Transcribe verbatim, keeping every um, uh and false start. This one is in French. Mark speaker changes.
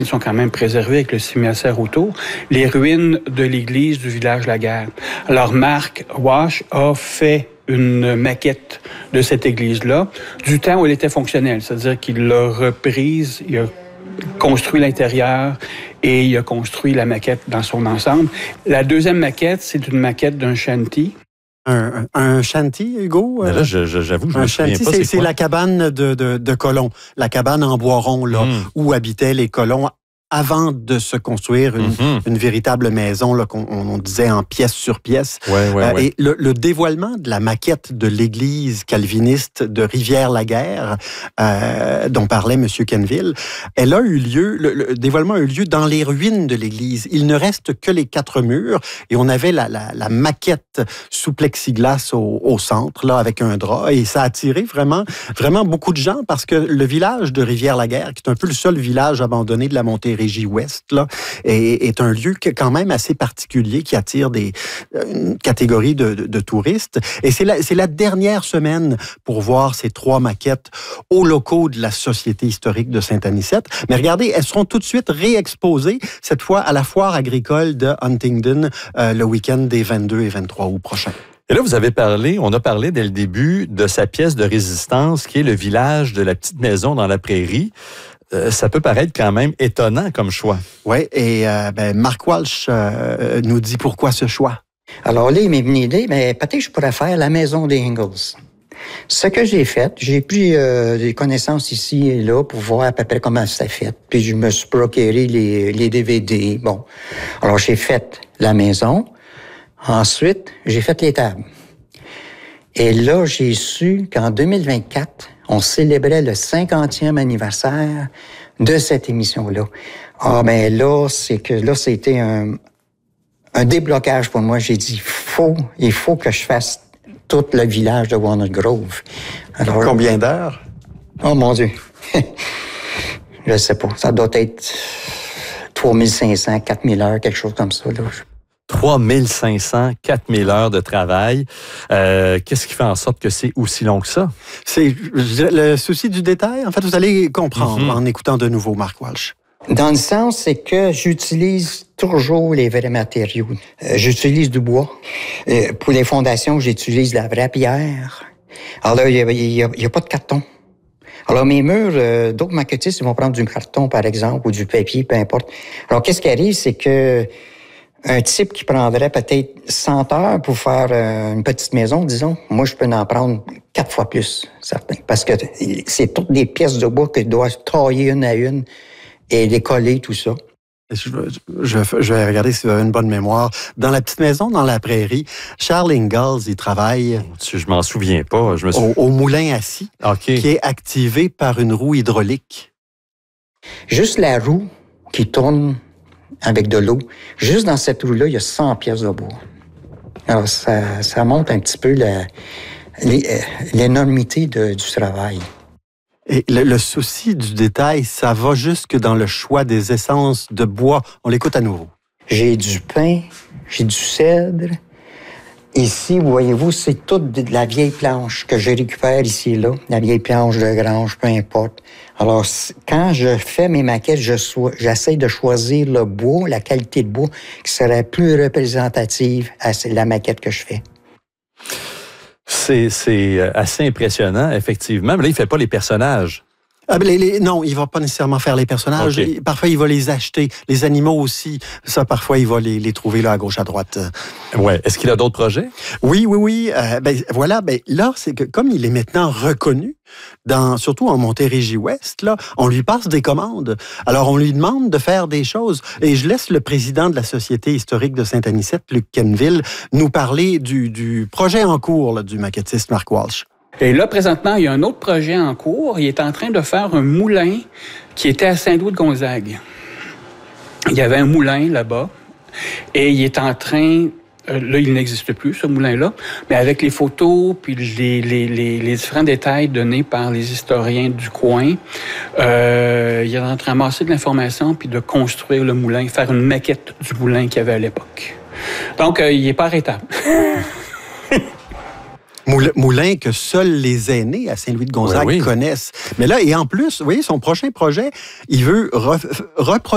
Speaker 1: Ils sont quand même préservés avec le cimetière autour, les ruines de l'église du village Laguerre. Alors, Marc Wash a fait une maquette de cette église-là du temps où elle était fonctionnelle, c'est-à-dire qu'il l'a reprise, il a construit l'intérieur et il a construit la maquette dans son ensemble. La deuxième maquette, c'est une maquette d'un shanty.
Speaker 2: Un, un, un shanty, Hugo?
Speaker 3: Mais là, je, je, j'avoue, je
Speaker 2: un
Speaker 3: me souviens
Speaker 2: shanty,
Speaker 3: pas.
Speaker 2: C'est,
Speaker 3: c'est,
Speaker 2: c'est la cabane de, de, de colons, la cabane en bois rond, là, mm. où habitaient les colons avant de se construire une, mm-hmm. une véritable maison, là, qu'on on disait en pièce sur pièce.
Speaker 3: Ouais, ouais,
Speaker 2: euh,
Speaker 3: ouais.
Speaker 2: Et le, le dévoilement de la maquette de l'église calviniste de Rivière-la-Guerre, euh, dont parlait M. Quenneville, elle a eu lieu, le, le dévoilement a eu lieu dans les ruines de l'église. Il ne reste que les quatre murs, et on avait la, la, la maquette sous plexiglas au, au centre, là, avec un drap, et ça a attiré vraiment, vraiment beaucoup de gens, parce que le village de Rivière-la-Guerre, qui est un peu le seul village abandonné de la Montérégie Ouest, là, est, est un lieu quand même assez particulier qui attire des, une catégorie de, de, de touristes. Et c'est la, c'est la dernière semaine pour voir ces trois maquettes aux locaux de la Société historique de Saint-Anicette. Mais regardez, elles seront tout de suite réexposées, cette fois à la foire agricole de Huntingdon, euh, le week-end des vingt-deux et vingt-trois août prochains.
Speaker 3: Et là, vous avez parlé, on a parlé dès le début de sa pièce de résistance, qui est le village de la petite maison dans la prairie. Euh, ça peut paraître quand même étonnant comme choix.
Speaker 2: Oui, et euh, ben, Marc Walsh euh, nous dit pourquoi ce choix.
Speaker 4: Alors là, il m'est venu l'idée, mais peut-être je pourrais faire la maison des Ingalls. Ce que j'ai fait, j'ai pris euh, des connaissances ici et là pour voir à peu près comment c'était fait. Puis je me suis procuré les, les D V D. Bon, alors j'ai fait la maison. Ensuite, j'ai fait les tables. Et là, j'ai su qu'en deux mille vingt-quatre, on célébrait le cinquantième anniversaire de cette émission-là. Ah, ben là, c'est que là, c'était un, un déblocage pour moi. J'ai dit, faut, il faut que je fasse tout le village de Walnut Grove.
Speaker 2: Alors, combien d'heures?
Speaker 4: Oh mon Dieu. Je sais pas. Ça doit être trois mille cinq cents, quatre mille heures, quelque chose comme ça, là.
Speaker 3: trois mille cinq cents, quatre mille heures de travail. Euh, qu'est-ce qui fait en sorte que c'est aussi long que ça?
Speaker 2: C'est le souci du détail. En fait, vous allez comprendre mm-hmm. en écoutant de nouveau Marc Walsh.
Speaker 4: Dans le sens, c'est que j'utilise toujours les vrais matériaux. Euh, j'utilise du bois. Euh, pour les fondations, j'utilise la vraie pierre. Alors là, il n'y a, a, a pas de carton. Alors, mes murs, euh, d'autres maquettistes, ils vont prendre du carton, par exemple, ou du papier, peu importe. Alors, qu'est-ce qui arrive, c'est que un type qui prendrait peut-être cent heures pour faire euh, une petite maison, disons, moi, je peux en prendre quatre fois plus, certain. Parce que c'est toutes des pièces de bois que je dois tailler une à une et les coller, tout ça.
Speaker 2: Je, je, je vais regarder si vous avez une bonne mémoire. Dans la petite maison, dans la prairie, Charles Ingalls, il travaille...
Speaker 3: Je m'en souviens pas. Je me suis...
Speaker 2: au, au moulin à scie,
Speaker 3: okay.
Speaker 2: qui est activé par une roue hydraulique.
Speaker 4: Juste la roue qui tourne avec de l'eau. Juste dans cette roue-là, il y a cent pièces de bois. Alors, ça, ça montre un petit peu la, l'énormité de, du travail.
Speaker 2: Et le, le souci du détail, ça va jusque dans le choix des essences de bois. On l'écoute à nouveau.
Speaker 4: J'ai du pin, j'ai du cèdre. Ici, voyez-vous, c'est toute de la vieille planche que je récupère ici et là. La vieille planche de grange, peu importe. Alors, quand je fais mes maquettes, je so- j'essaie de choisir le bois, la qualité de bois qui serait plus représentative à la maquette que je fais.
Speaker 3: C'est, c'est assez impressionnant, effectivement. Mais là, il ne fait pas les personnages.
Speaker 2: Ah, les, les, non, il va pas nécessairement faire les personnages.
Speaker 3: Okay.
Speaker 2: Parfois, il va les acheter. Les animaux aussi. Ça, parfois, il va les, les trouver là à gauche, à droite.
Speaker 3: Ouais. Est-ce qu'il a d'autres projets?
Speaker 2: Oui, oui, oui. Euh, ben, voilà. Ben, là, c'est que comme il est maintenant reconnu, dans, surtout en Montérégie-Ouest, là, on lui passe des commandes. Alors, on lui demande de faire des choses. Et je laisse le président de la Société historique de Saint-Anicette, Luc Quenneville, nous parler du, du projet en cours là, du maquettiste Marc Walsh.
Speaker 1: Et là, présentement, il y a un autre projet en cours. Il est en train de faire un moulin qui était à Saint-Louis-de-Gonzague. Il y avait un moulin là-bas et il est en train... Euh, là, il n'existe plus, ce moulin-là, mais avec les photos puis les, les, les, les différents détails donnés par les historiens du coin, euh, il est en train de ramasser de l'information puis de construire le moulin, faire une maquette du moulin qu'il y avait à l'époque. Donc, euh, il n'est pas arrêtable.
Speaker 2: Moulin que seuls les aînés à Saint-Louis-de-Gonzague
Speaker 3: oui, oui.
Speaker 2: connaissent. Mais là, et en plus, vous voyez, son prochain projet, il veut re- reproduire